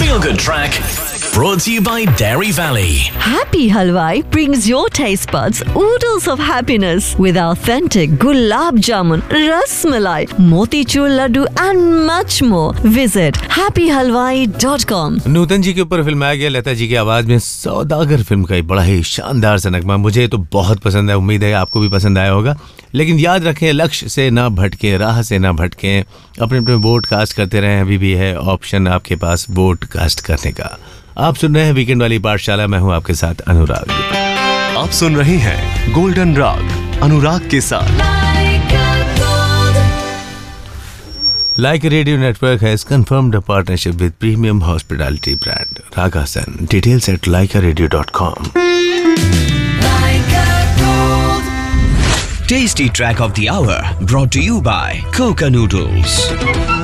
Feel Good Track brought to you by Dairy Valley. Happy Halwai brings your taste buds oodles of happiness with authentic gulab jamun, ras malai, motichur laddu and much more. Visit happyhalwai.com. नूतन जी के ऊपर film आ गया लता जी की आवाज में सौदागर film का एक बड़ा ही शानदार सा नगमा मुझे तो बहुत पसंद है। उम्मीद है आपको भी पसंद आया होगा। लेकिन याद रखें, लक्ष्य से ना भटके, राह से ना भटके, अपने अपने वोट कास्ट करते रहें। अभी भी है ऑप्शन आपके पास वोट कास्ट करने का। आप सुन रहे हैं वीकेंड वाली पाठशाला। मैं हूं आपके साथ अनुराग। आप सुन रहे हैं गोल्डन राग अनुराग के साथ। Like Radio Network has confirmed a partnership with premium hospitality brand Ragasan. Details at likeradio.com. Tasty track of the hour brought to you by Coca Noodles.